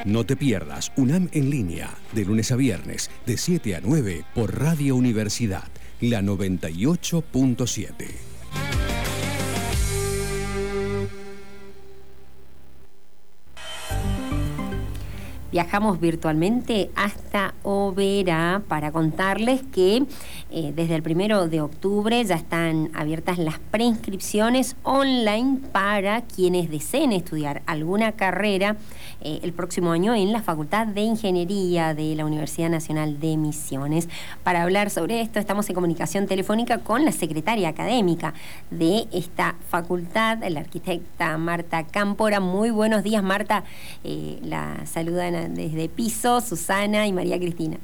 No te pierdas UNAM en línea, de lunes a viernes, de 7 a 9 por Radio Universidad, la 98.7. Viajamos virtualmente hasta Oberá para contarles que desde el 1 de octubre ya están abiertas las preinscripciones online para quienes deseen estudiar alguna carrera el próximo año en la Facultad de Ingeniería de la Universidad Nacional de Misiones. Para hablar sobre esto estamos en comunicación telefónica con la secretaria académica de esta facultad, la arquitecta Marta Cámpora. Muy buenos días, Marta. La saludan desde piso Susana y María Cristina.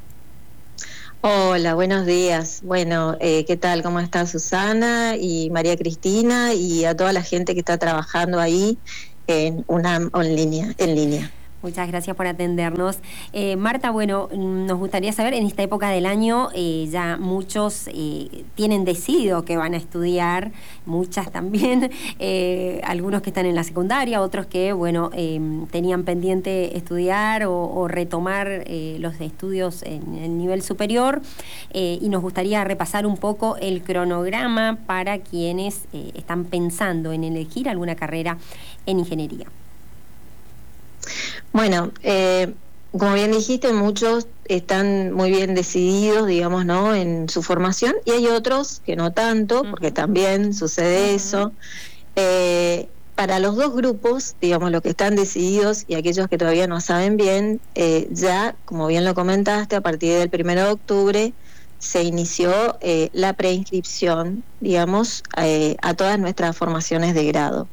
Hola, buenos días. Bueno, ¿qué tal? ¿Cómo está Susana y María Cristina y a toda la gente que está trabajando ahí en UNAM en línea? Muchas gracias por atendernos. Marta, bueno, nos gustaría saber, en esta época del año ya muchos tienen decidido que van a estudiar, muchas también, algunos que están en la secundaria, otros que, bueno, tenían pendiente estudiar o retomar los estudios en el nivel superior, y nos gustaría repasar un poco el cronograma para quienes están pensando en elegir alguna carrera en ingeniería. Bueno, como bien dijiste, muchos están muy bien decididos, digamos, ¿no?, en su formación, y hay otros que no tanto, porque también sucede eso. Para los dos grupos, digamos, los que están decididos y aquellos que todavía no saben bien, ya, como bien lo comentaste, a partir del 1 de octubre se inició la preinscripción, digamos, a todas nuestras formaciones de grado.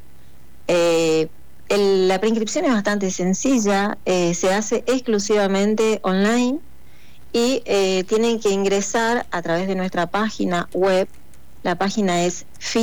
La preinscripción es bastante sencilla, se hace exclusivamente online y tienen que ingresar a través de nuestra página web. La página es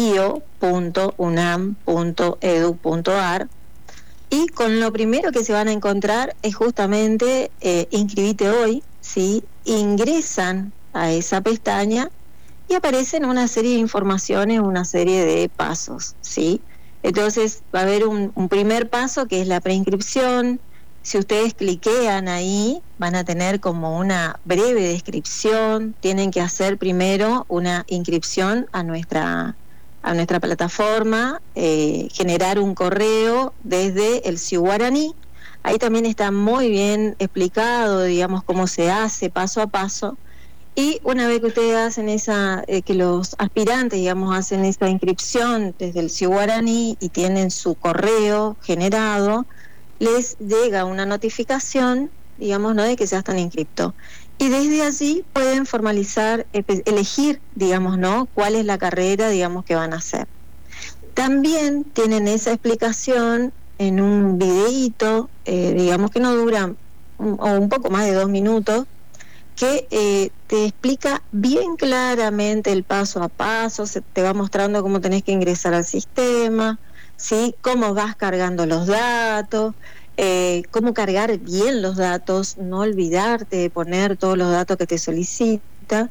fio.unam.edu.ar y con lo primero que se van a encontrar es justamente inscribite hoy, ¿sí? Ingresan a esa pestaña y aparecen una serie de informaciones, una serie de pasos, ¿sí? Entonces va a haber un primer paso que es la preinscripción. Si ustedes cliquean ahí, van a tener como una breve descripción. Tienen que hacer primero una inscripción a nuestra plataforma, generar un correo desde el CIU Guaraní. Ahí también está muy bien explicado, digamos, cómo se hace paso a paso. Y una vez que ustedes hacen que los aspirantes, digamos, hacen esta inscripción desde el CIU Guaraní y tienen su correo generado, les llega una notificación, digamos, ¿no?, de que ya están inscriptos. Y desde allí pueden formalizar, elegir, digamos, ¿no?, cuál es la carrera, digamos, que van a hacer. También tienen esa explicación en un videíto, digamos, que no dura un poco más de 2 minutos, que te explica bien claramente el paso a paso, se te va mostrando cómo tenés que ingresar al sistema, ¿sí?, cómo vas cargando los datos, cómo cargar bien los datos, no olvidarte de poner todos los datos que te solicita.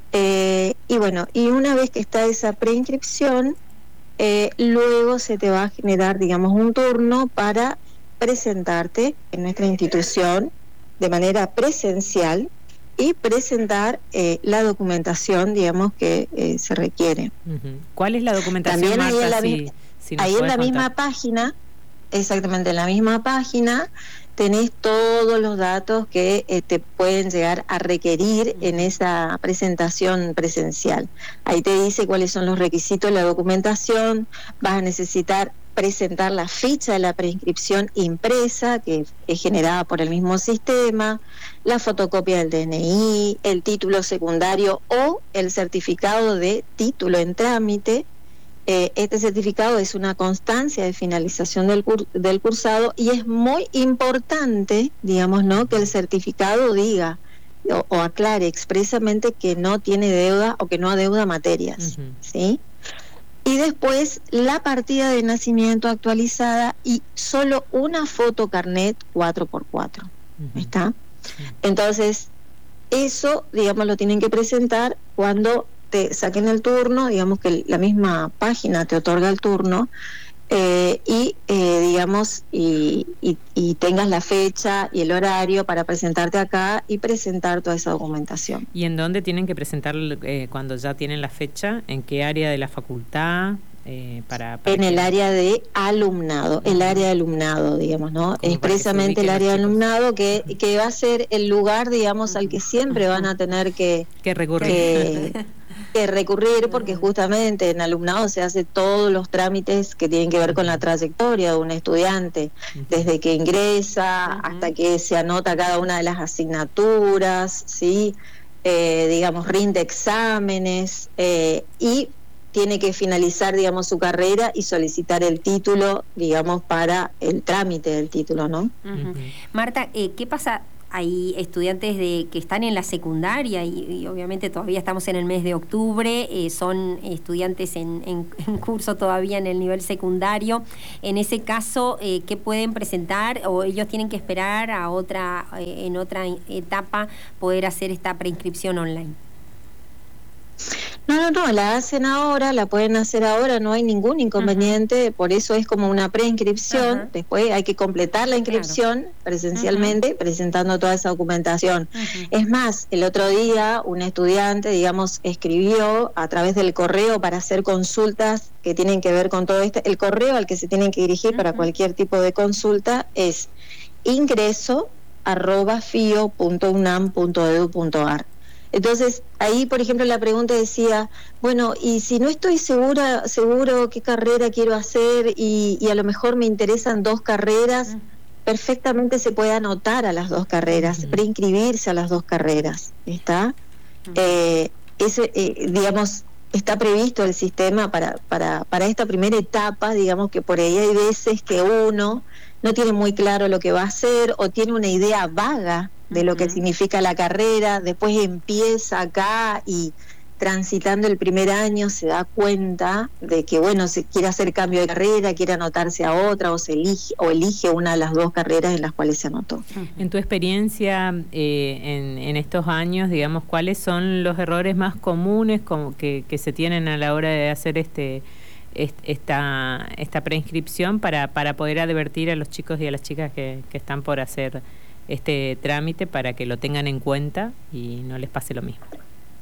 Y bueno, y una vez que está esa preinscripción, luego se te va a generar, digamos, un turno para presentarte en nuestra institución de manera presencial y presentar la documentación, digamos, que se requiere. ¿Cuál es la documentación, también Marta? Ahí en la misma página, exactamente en la misma página, tenés todos los datos que te pueden llegar a requerir en esa presentación presencial. Ahí te dice cuáles son los requisitos de la documentación. Vas a necesitar presentar la ficha de la preinscripción impresa, que es generada por el mismo sistema, la fotocopia del DNI, el título secundario o el certificado de título en trámite. Este certificado es una constancia de finalización del cursado y es muy importante, digamos, ¿no?, que el certificado diga o aclare expresamente que no tiene deuda o que no adeuda materias, ¿sí? Y después la partida de nacimiento actualizada y solo una foto carnet 4x4. ¿Está? Entonces, eso, digamos, lo tienen que presentar cuando te saquen el turno, digamos que la misma página te otorga el turno. digamos, y tengas la fecha y el horario para presentarte acá y presentar toda esa documentación. ¿Y en dónde tienen que presentar cuando ya tienen la fecha? ¿En qué área de la facultad? En el área de alumnado, digamos, ¿no? Expresamente el área de alumnado, que va a ser el lugar, digamos, al que siempre van a tener que recurrir. Porque justamente en alumnado se hace todos los trámites que tienen que ver con la trayectoria de un estudiante, desde que ingresa hasta que se anota cada una de las asignaturas, ¿sí? Digamos, rinde exámenes y tiene que finalizar, digamos, su carrera y solicitar el título, digamos, para el trámite del título, ¿no? Marta, ¿qué pasa? Hay estudiantes que están en la secundaria y obviamente todavía estamos en el mes de octubre, son estudiantes en curso todavía en el nivel secundario. En ese caso, ¿qué pueden presentar? ¿O ellos tienen que esperar en otra etapa poder hacer esta preinscripción online? No, la hacen ahora, la pueden hacer ahora, no hay ningún inconveniente, por eso es como una preinscripción, después hay que completar la inscripción presencialmente, presentando toda esa documentación. Es más, el otro día un estudiante, digamos, escribió a través del correo para hacer consultas que tienen que ver con todo esto. El correo al que se tienen que dirigir para cualquier tipo de consulta es ingreso@fio.unam.edu.ar. Entonces, ahí, por ejemplo, la pregunta decía, bueno, y si no estoy seguro qué carrera quiero hacer y a lo mejor me interesan 2 carreras, perfectamente se puede anotar a las 2 carreras, preinscribirse a las 2 carreras, ¿está? Digamos, está previsto el sistema para esta primera etapa, digamos que por ahí hay veces que uno no tiene muy claro lo que va a hacer o tiene una idea vaga de lo que significa la carrera, después empieza acá y transitando el primer año se da cuenta de que, bueno, se quiere hacer cambio de carrera, quiere anotarse a otra o elige una de las 2 carreras en las cuales se anotó. En tu experiencia en estos años, digamos, ¿cuáles son los errores más comunes que se tienen a la hora de hacer esta preinscripción para poder advertir a los chicos y a las chicas que están por hacer este trámite para que lo tengan en cuenta y no les pase lo mismo?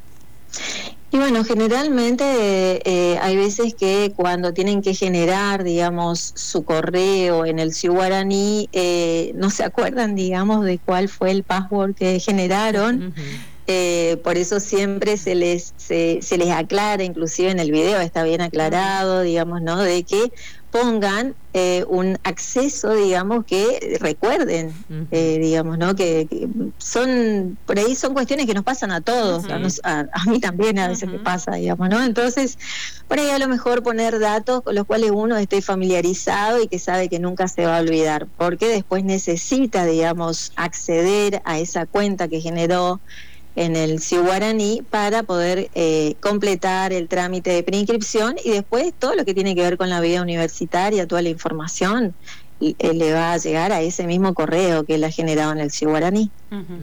Y bueno, generalmente hay veces que cuando tienen que generar, digamos, su correo en el CIU Guaraní, no se acuerdan, digamos, de cuál fue el password que generaron. Por eso siempre se les aclara, inclusive en el video está bien aclarado, digamos, ¿no? De que pongan un acceso, digamos, que recuerden, digamos, ¿no? Que son, por ahí son cuestiones que nos pasan a todos, a mí también a veces me pasa, digamos, ¿no? Entonces, por ahí a lo mejor poner datos con los cuales uno esté familiarizado y que sabe que nunca se va a olvidar, porque después necesita, digamos, acceder a esa cuenta que generó en el CIU Guaraní para poder completar el trámite de preinscripción y después todo lo que tiene que ver con la vida universitaria, toda la información le va a llegar a ese mismo correo que él ha generado en el CIU Guaraní.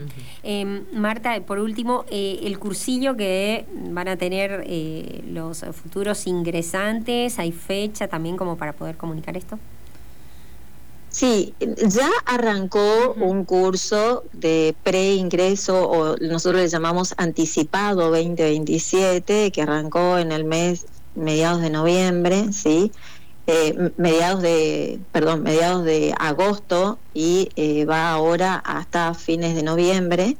Marta, por último, el cursillo que van a tener los futuros ingresantes, ¿hay fecha también como para poder comunicar esto? Sí, ya arrancó un curso de preingreso, o nosotros le llamamos anticipado 2027, que arrancó en el mediados de noviembre, ¿sí? Mediados de agosto y va ahora hasta fines de noviembre.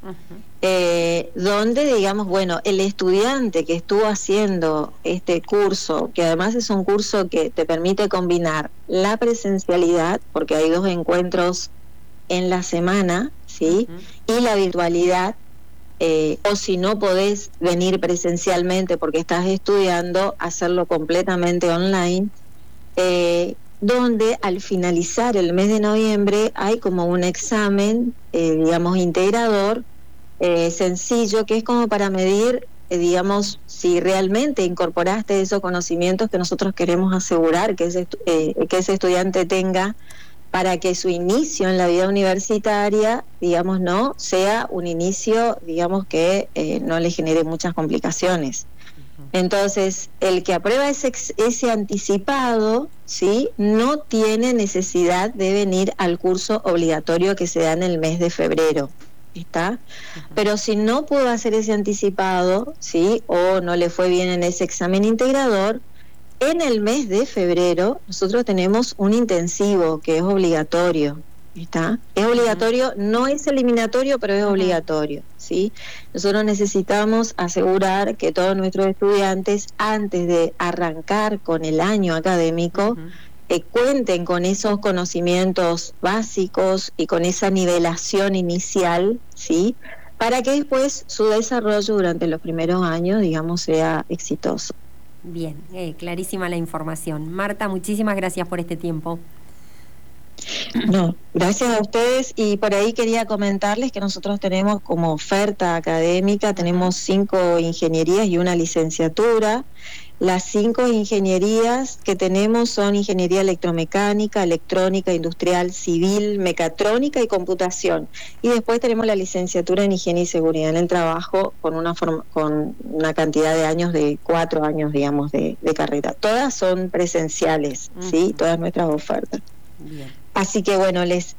Donde, digamos, bueno, el estudiante que estuvo haciendo este curso, que además es un curso que te permite combinar la presencialidad, porque hay 2 encuentros en la semana, ¿sí? Y la virtualidad, o si no podés venir presencialmente porque estás estudiando, hacerlo completamente online, donde al finalizar el mes de noviembre hay como un examen, digamos, integrador, sencillo, que es como para medir, digamos, si realmente incorporaste esos conocimientos que nosotros queremos asegurar que ese estudiante tenga para que su inicio en la vida universitaria, digamos, no sea un inicio, digamos, que no le genere muchas complicaciones. Entonces, el que aprueba ese anticipado, ¿sí?, no tiene necesidad de venir al curso obligatorio que se da en el mes de febrero. ¿Está? Pero si no pudo hacer ese anticipado, ¿sí?, o no le fue bien en ese examen integrador, en el mes de febrero nosotros tenemos un intensivo que es obligatorio. ¿Está? Es obligatorio, no es eliminatorio, pero es obligatorio, ¿sí? Nosotros necesitamos asegurar que todos nuestros estudiantes, antes de arrancar con el año académico, cuenten con esos conocimientos básicos y con esa nivelación inicial, ¿sí?, para que después su desarrollo durante los primeros años, digamos, sea exitoso. Bien, clarísima la información. Marta, muchísimas gracias por este tiempo. No, gracias a ustedes, y por ahí quería comentarles que nosotros tenemos como oferta académica, tenemos 5 ingenierías y una licenciatura. Las 5 ingenierías que tenemos son ingeniería electromecánica, electrónica, industrial, civil, mecatrónica y computación. Y después tenemos la licenciatura en higiene y seguridad en el trabajo con una cantidad de años de 4 años, digamos, de carrera. Todas son presenciales, ¿sí? Todas nuestras ofertas. Bien. Así que bueno, les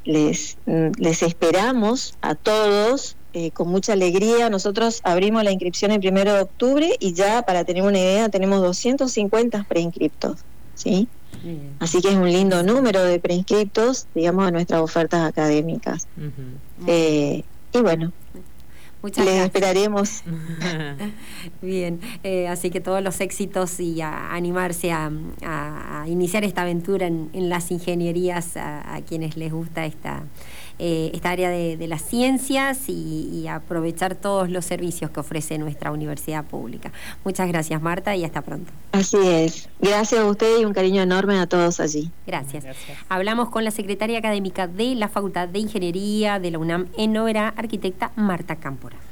esperamos a todos con mucha alegría. Nosotros abrimos la inscripción el 1 de octubre y ya, para tener una idea, tenemos 250 preinscriptos, ¿sí? Bien. Así que es un lindo número de preinscriptos, digamos, a nuestras ofertas académicas. Y bueno, muchas les gracias. Esperaremos. Bien, así que todos los éxitos y a animarse a iniciar esta aventura en las ingenierías, a quienes les gusta esta área de las ciencias y aprovechar todos los servicios que ofrece nuestra universidad pública. Muchas gracias, Marta, y hasta pronto. Así es. Gracias a usted y un cariño enorme a todos allí. Gracias. Hablamos con la secretaria académica de la Facultad de Ingeniería de la UNAM en Oberá, arquitecta Marta Cámpora.